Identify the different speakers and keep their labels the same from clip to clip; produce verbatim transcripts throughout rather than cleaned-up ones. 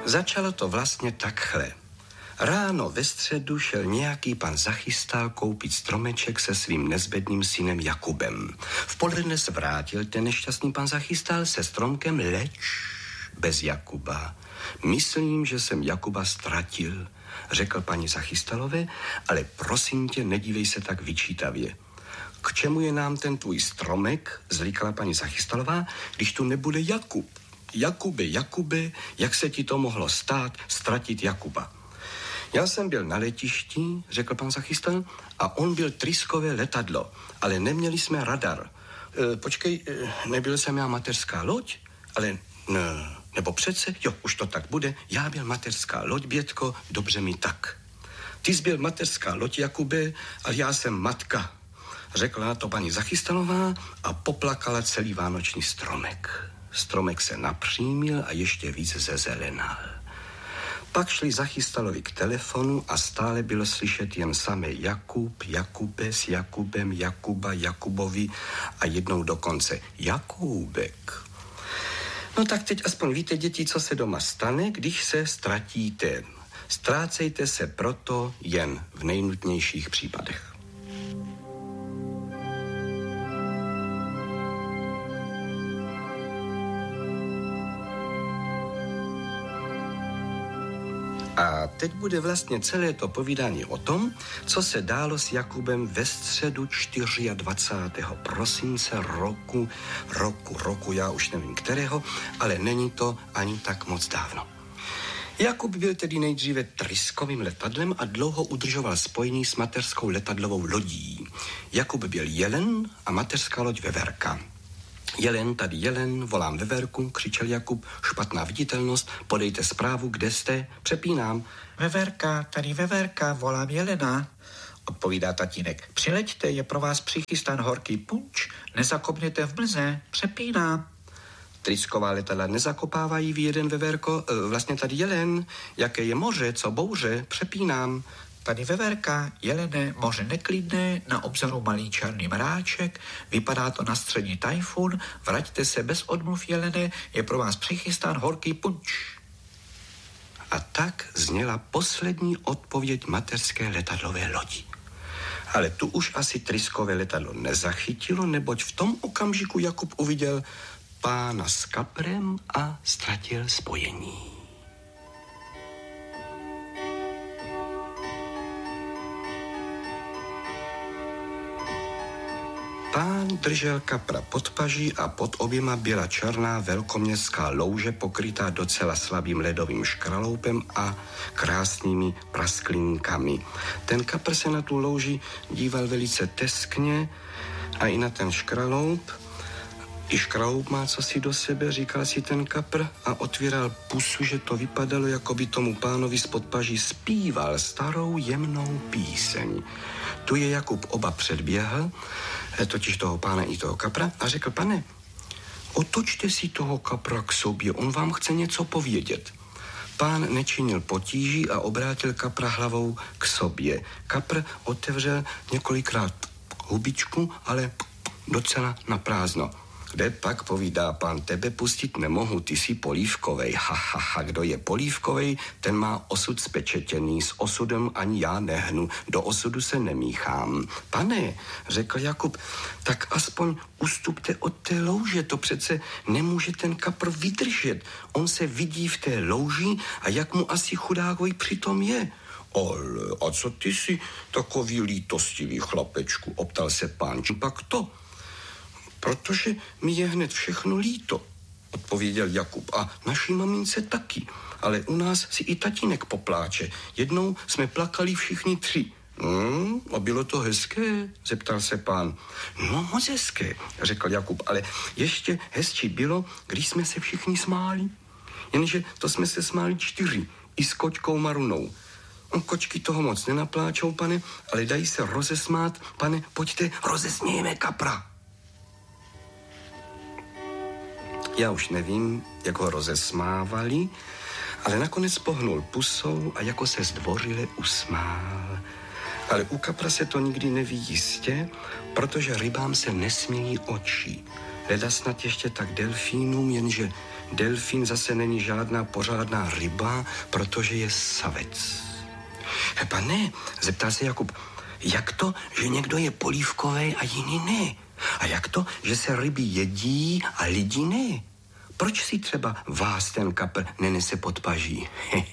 Speaker 1: Začalo to vlastně takhle. Ráno ve středu šel nějaký pan Zachystal koupit stromeček se svým nezbedným synem Jakubem. V poledne se vrátil ten nešťastný pan Zachystal se stromkem, leč bez Jakuba. Myslím, že jsem Jakuba ztratil, řekl paní Zachystalové, ale prosím tě, nedívej se tak vyčítavě. K čemu je nám ten tvůj stromek, zlíkala paní Zachystalová, když tu nebude Jakub? Jakube, Jakube, jak se ti to mohlo stát, ztratit Jakuba? Já jsem byl na letišti, řekl pan Zachystal, a on byl tryskové letadlo, ale neměli jsme radar. E, počkej, e, nebyl jsem já mateřská loď? Ale ne, nebo přece, jo, už to tak bude, já byl mateřská loď, Bětko, dobře mi tak. Ty jsi byl mateřská loď, Jakube, ale já jsem matka, řekla na to paní Zachystalová a poplakala celý vánoční stromek. Stromek se napřímil a ještě víc zezelenal. Pak šli Zachystalovi k telefonu a stále bylo slyšet jen samé Jakub, Jakube s Jakubem, Jakuba, Jakubovi a jednou dokonce Jakubek. No tak teď aspoň víte, děti, co se doma stane, když se ztratíte. Ztrácejte se proto jen v nejnutnějších případech. A teď bude vlastně celé to povídání o tom, co se dálo s Jakubem ve středu dvacátého čtvrtého prosince roku, roku, roku, já už nevím kterého, ale není to ani tak moc dávno. Jakub byl tedy nejdříve tryskovým letadlem a dlouho udržoval spojení s mateřskou letadlovou lodí. Jakub byl jelen a mateřská loď veverka. Jelen, tady jelen, volám veverku, křičel Jakub, špatná viditelnost, podejte zprávu, kde jste, přepínám.
Speaker 2: Veverka, tady veverka, volám Jelena, odpovídá tatínek. Přileďte, je pro vás přichystán horký punč, nezakopněte v mlze, přepínám.
Speaker 1: Trysková letadla nezakopávají, ví jeden veverko, e, vlastně tady jelen, jaké je moře, co bouře, přepínám.
Speaker 2: Tady veverka, Jelene, moře neklidné, na obzoru malý černý mráček, vypadá to na střední tajfun, vraťte se bez odmluv, Jelene, je pro vás přichystán horký punč.
Speaker 1: A tak zněla poslední odpověď mateřské letadlové lodi. Ale tu už asi tryskové letadlo nezachytilo, neboť v tom okamžiku Jakub uviděl pána s kaprem a ztratil spojení. Pán držel kapra pod paží a pod oběma byla černá velkoměstská louže pokrytá docela slabým ledovým škraloupem a krásnými prasklinkami. Ten kapr se na tu louži díval velice teskně a i na ten škraloup. I škraloup má cosi do sebe, říkal si ten kapr a otvíral pusu, že to vypadalo, jako by tomu pánovi spod paží zpíval starou jemnou píseň. Tu je Jakub oba předběhl, totiž toho pána i toho kapra, a řekl: pane, otočte si toho kapra k sobě, on vám chce něco povědět. Pán nečinil potíží a obrátil kapra hlavou k sobě. Kapr otevřel několikrát hubičku, ale docela na prázdno. Kde pak, povídá pán, tebe pustit nemohu, ty jsi polívkovej. Ha, ha, ha, kdo je polívkovej, ten má osud spečetěný, s osudem ani já nehnu, do osudu se nemíchám. Pane, řekl Jakub, tak aspoň ustupte od té louže, to přece nemůže ten kapr vydržet. On se vidí v té louži a jak mu asi chudákový přitom je. Ale a co ty jsi takový lítostivý chlapečku, optal se pán, či pak to? Protože mi je hned všechno líto, odpověděl Jakub, a naší mamince taky, ale u nás si i tatínek popláče. Jednou jsme plakali všichni tři. Hmm, a bylo to hezké, zeptal se pán. No, moc hezké, řekl Jakub, ale ještě hezčí bylo, když jsme se všichni smáli. Jenže to jsme se smáli čtyři, i s kočkou Marunou. Kočky toho moc nenapláčou, pane, ale dají se rozesmát. Pane, pojďte, rozesmějeme kapra. Já už nevím, jak ho rozesmávali, ale nakonec pohnul pusou a jako se zdvořile usmál. Ale u kapra se to nikdy neví jistě, protože rybám se nesmějí oči. Leda snad ještě tak delfínům, jenže delfín zase není žádná pořádná ryba, protože je savec. He, pane, zeptal se Jakub, jak to, že někdo je polívkovej a jiný ne? A jak to, že se ryby jedí a lidi ne? Proč si třeba vás ten kapr nenese pod paží?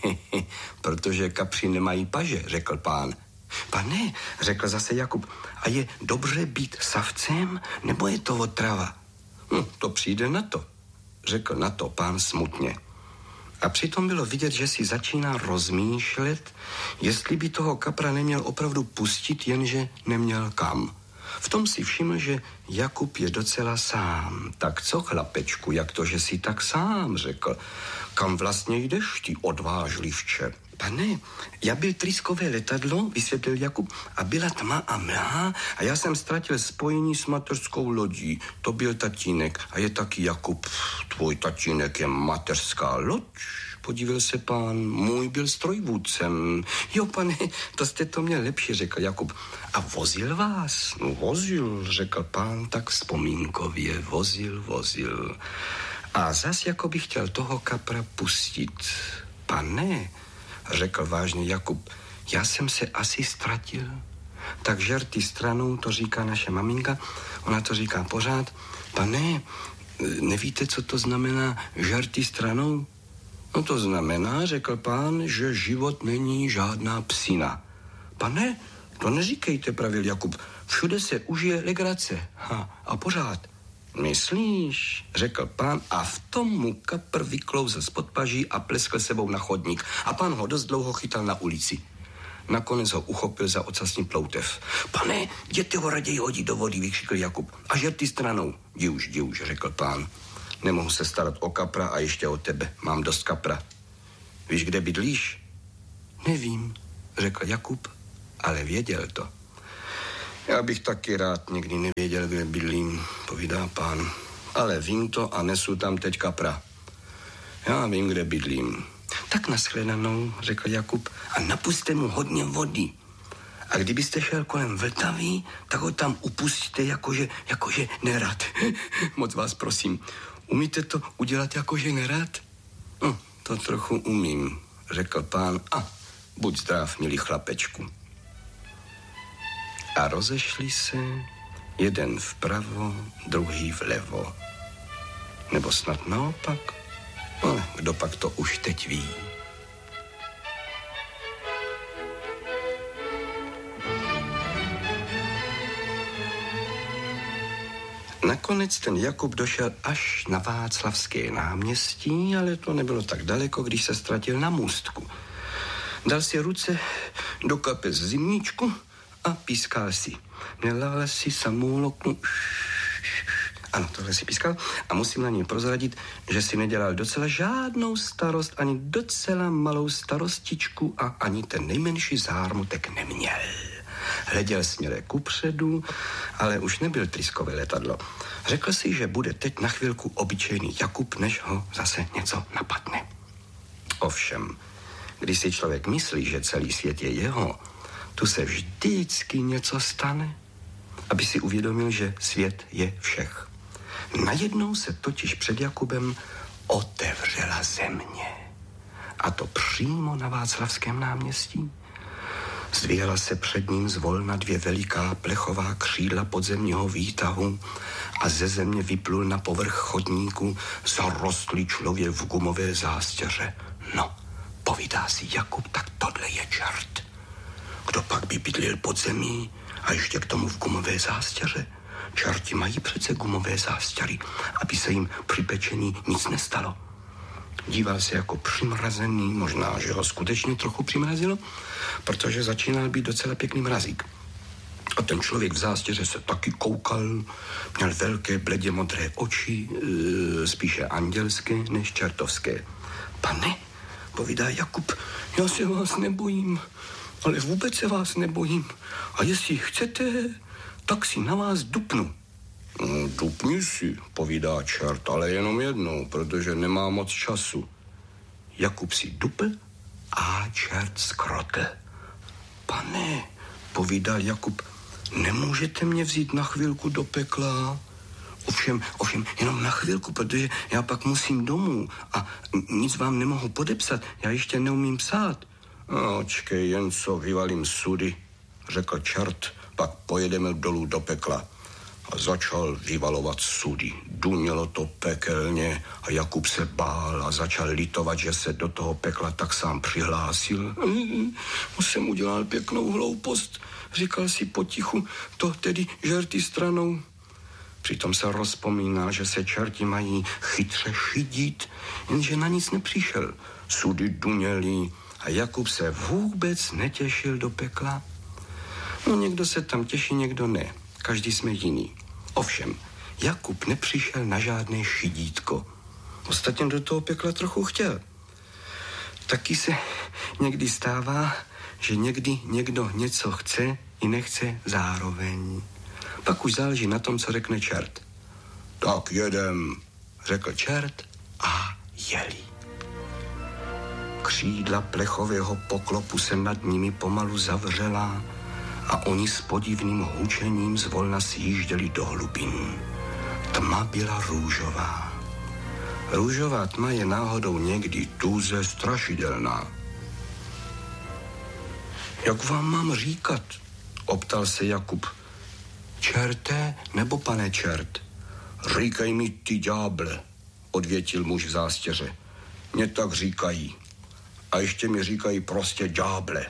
Speaker 1: Protože kapři nemají paže, řekl pán. Pane, řekl zase Jakub, a je dobře být savcem, nebo je to otrava? Hm, to přijde na to, řekl na to pán smutně. A přitom bylo vidět, že si začíná rozmýšlet, jestli by toho kapra neměl opravdu pustit, jenže neměl kam. V tom si všiml, že Jakub je docela sám. Tak co, chlapečku, jak to, že jsi tak sám, řekl. Kam vlastně jdeš, ty odvážlivče? Pane, já byl trýskové letadlo, vysvětlil Jakub, a byla tma a mlha a já jsem ztratil spojení s mateřskou lodí. To byl tatínek a je taky Jakub. Tvůj tatínek je mateřská loď? Podívil se pán, můj byl strojvůdcem. Jo, pane, to jste to měl lepší, řekl Jakub. A vozil vás? No, vozil, řekl pán, tak vzpomínkově, vozil, vozil. A zas jako by chtěl toho kapra pustit. Pane, řekl vážně Jakub, já jsem se asi ztratil. Tak žerty stranou, to říká naše maminka, ona to říká pořád. Pane, nevíte, co to znamená žerty stranou? No to znamená, řekl pán, že život není žádná psina. Pane, to neříkejte, pravil Jakub, všude se užije legrace. Ha, a pořád. Myslíš, řekl pán a v tom mu kapr vyklouzl spod paží a pleskl sebou na chodník. A pán ho dost dlouho chytal na ulici. Nakonec ho uchopil za ocasní ploutev. Pane, jděte ho raději hodit do vody, vykřikl Jakub. A žerty stranou. Jdi už, jdi už, řekl pán. Nemohu se starat o kapra a ještě o tebe. Mám dost kapra. Víš, kde bydlíš? Nevím, řekl Jakub, ale věděl to. Já bych taky rád někdy nevěděl, kde bydlím, povídá pán. Ale vím to a nesu tam teď kapra. Já vím, kde bydlím. Tak nashledanou, řekl Jakub, a napuste mu hodně vody. A kdybyste šel kolem Vltavy, tak ho tam upustíte jakože, jakože nerad. Moc vás prosím, umíte to udělat jakože nerad? No, to trochu umím, řekl pán. A buď zdrav, milý chlapečku. A rozešli se jeden vpravo, druhý vlevo. Nebo snad naopak? No, kdo pak to už teď ví? Nakonec ten Jakub došel až na Václavské náměstí, ale to nebylo tak daleko, když se ztratil na můstku. Dal si ruce do kapes zimníčku a pískal si. Měla si samou loknu. Ano, tohle si pískal a musím na něj prozradit, že si nedělal docela žádnou starost, ani docela malou starostičku a ani ten nejmenší zármutek neměl. Hleděl směle kupředu, ale už nebyl trýskové letadlo. Řekl si, že bude teď na chvilku obyčejný Jakub, než ho zase něco napadne. Ovšem, když si člověk myslí, že celý svět je jeho, tu se vždycky něco stane, aby si uvědomil, že svět je všech. Najednou se totiž před Jakubem otevřela země. A to přímo na Václavském náměstí. Zdvíhala se před ním zvolna dvě veliká plechová křídla podzemního výtahu a ze země vyplul na povrch chodníku zarostlý člověk v gumové zástěře. No, povídá si Jakub, tak tohle je čert. Kdo pak by bydlil pod zemí a ještě k tomu v gumové zástěře? Čerti mají přece gumové zástěry, aby se jim při pečení nic nestalo. Díval se jako přimrazený, možná, že ho skutečně trochu přimrazilo, protože začínal být docela pěkný mrazík. A ten člověk v zástěře se taky koukal, měl velké bledě modré oči, e, spíše andělské než čertovské. Pane, povídá Jakub, já se vás nebojím, ale vůbec se vás nebojím. A jestli chcete, tak si na vás dupnu. No, dupni si, povídá čert, ale jenom jednou, protože nemá moc času. Jakub si dupl a čert skrotl. Pane, povídal Jakub, nemůžete mě vzít na chvilku do pekla? Ovšem, ovšem, jenom na chvilku, protože já pak musím domů a nic vám nemohu podepsat, já ještě neumím psát. No, čkej, jen co vyvalím sudy, řekl čert, pak pojedeme dolů do pekla. A začal vyvalovat sudy. Dunělo to pekelně a Jakub se bál a začal litovat, že se do toho pekla tak sám přihlásil. To jsem udělal pěknou hloupost, říkal si potichu, to tedy žerty stranou. Přitom se rozpomínal, že se čerti mají chytře šidit, jenže na nic nepřišel. Sudy duněly a Jakub se vůbec netěšil do pekla. No někdo se tam těší, někdo ne. Každý jsme jiný. Ovšem, Jakub nepřišel na žádné šidítko. Ostatně do toho pekla trochu chtěl. Taky se někdy stává, že někdy někdo něco chce i nechce zároveň. Pak už záleží na tom, co řekne čert. Tak jedem, řekl čert a jeli. Křídla plechového poklopu se nad nimi pomalu zavřela a oni s podivným hučením zvolna sjížděli do hlubin. Tma byla růžová. Růžová tma je náhodou někdy tuze strašidelná. Jak vám mám říkat? Optal se Jakub. Čerte nebo pane čert? Říkej mi ty ďáble, odvětil muž v zástěře. Mně tak říkají. A ještě mi říkají prostě ďáble.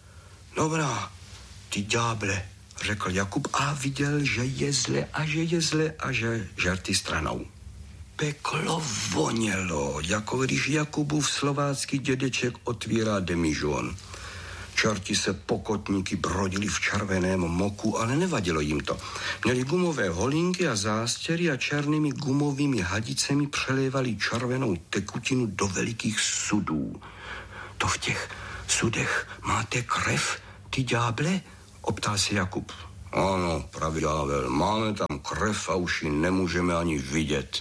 Speaker 1: Dobrá, ty ďáble, řekl Jakub a viděl, že je zle a že je zle a že žerty stranou. Peklo vonělo, jako když Jakubův slovácký dědeček otvírá demižon. Čerti se pokotníky brodili v červeném moku, ale nevadilo jim to. Měli gumové holínky a zástěry a černými gumovými hadicemi přelévali červenou tekutinu do velikých sudů. To v těch sudech máte krev, ty ďáble? Optal se Jakub. Ano, pravý ďábel, máme tam krev a už ji nemůžeme ani vidět.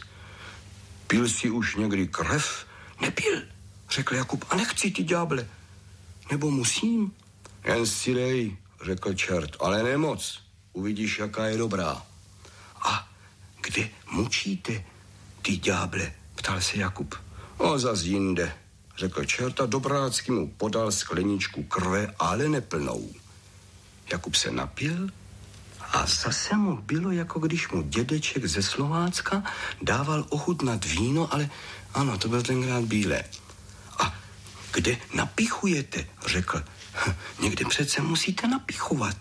Speaker 1: Pil jsi už někdy krev? Nepil, řekl Jakub, a nechci ty ďáble. Nebo musím? Jen si dej, řekl čert, ale nemoc. Uvidíš, jaká je dobrá. A kde mučíte ty ďáble? Ptal se Jakub. O, zas jinde, řekl čert a dobrácky mu podal skleničku krve, ale neplnou. Jakub se napil a zase mu bylo, jako když mu dědeček ze Slovácka dával ochutnat víno, ale ano, to byl tenkrát bílé. A kde napichujete, řekl. Někde přece musíte napichovat.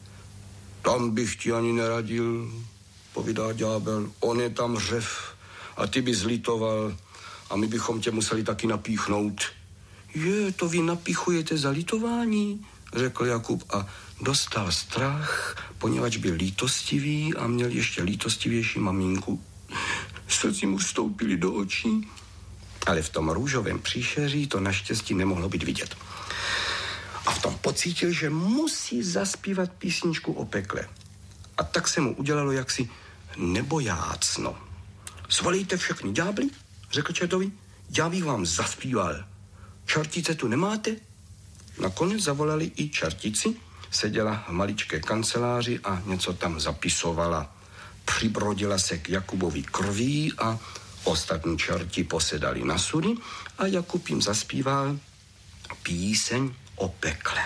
Speaker 1: Tam bych ti ani neradil, povídá ďábel. On je tam řev a ty by zlitoval a my bychom tě museli taky napíchnout. Je, to vy napichujete za litování, řekl Jakub a dostal strach, poněvadž byl lítostivý a měl ještě lítostivější maminku. Srdci mu vstoupili do očí, ale v tom růžovém příšeří to naštěstí nemohlo být vidět. A v tom pocítil, že musí zaspívat písničku o pekle. A tak se mu udělalo jaksi nebojácno. Svolejte všechny ďábly, řekl čertovi, já bych vám zaspíval. Čertice tu nemáte? Nakonec zavolali i čertici, seděla v maličké kanceláři a něco tam zapisovala. Přibrodila se k Jakubovi krví a ostatní čerti posedali na sudy a Jakub jim zaspíval píseň o pekle.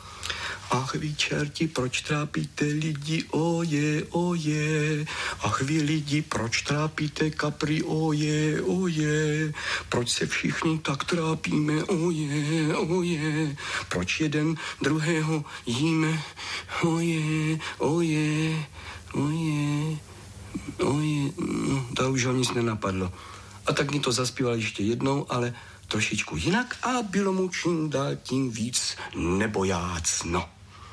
Speaker 1: Ach vy čerti, proč trápíte lidi, oje, oje. Ach vy lidi, proč trápíte kapry, oje, oje. Proč se všichni tak trápíme, oje, oje. Proč jeden druhého jíme, oje, oje, oje, oje. No, to už ho nic nenapadlo. A tak mi to zaspíval ještě jednou, ale trošičku jinak a bylo mu čím dál tím víc nebojácno.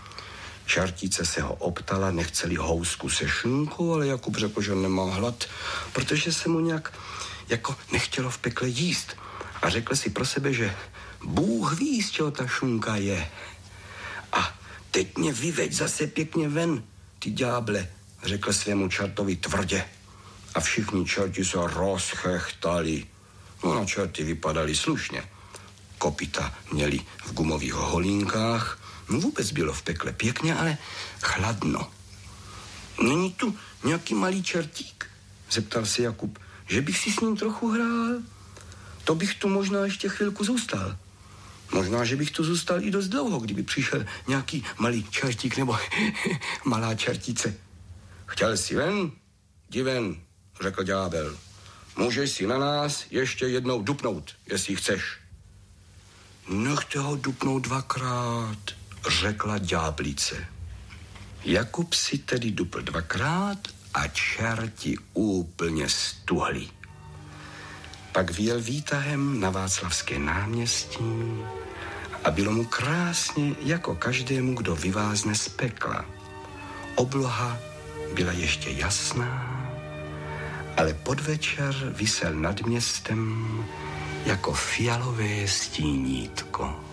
Speaker 1: Čertice se ho optala, nechceli housku se šunkou, ale Jakub řekl, že nemá hlad, protože se mu nějak jako nechtělo v pekle jíst. A řekl si pro sebe, že Bůh ví, z čeho ta šunka je. A teď mě vyveď zase pěkně ven, ty ďáble, řekl svému čertovi tvrdě. A všichni čerti se rozchechtali. No na čerty vypadali slušně. Kopita měli v gumových holínkách. No vůbec bylo v pekle pěkně, ale chladno. Není tu nějaký malý čertík, zeptal se Jakub, že bych si s ním trochu hrál. To bych tu možná ještě chvilku zůstal. Možná, že bych tu zůstal i dost dlouho, kdyby přišel nějaký malý čertík nebo malá čertice. Chtěl jsi ven? Jdi ven, řekl ďábel. Můžeš si na nás ještě jednou dupnout, jestli chceš. Nechte ho dupnout dvakrát, řekla ďáblice. Jakub si tedy dupl dvakrát a čerti úplně stuhli. Pak vyjel výtahem na Václavské náměstí a bylo mu krásně jako každému, kdo vyvázne z pekla. Obloha byla ještě jasná, ale podvečer visel nad městem jako fialové stínítko.